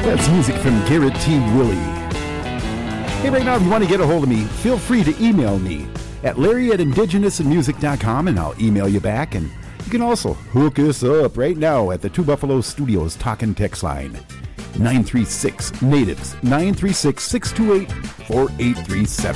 That's music from Garrett T. Willie. Hey, right now, if you want to get a hold of me, feel free to email me at larry@indigenousinmusic.com, and I'll email you back. And you can also hook us up right now at the Two Buffalo Studios talking text line, 936 Natives, 936-628-4837.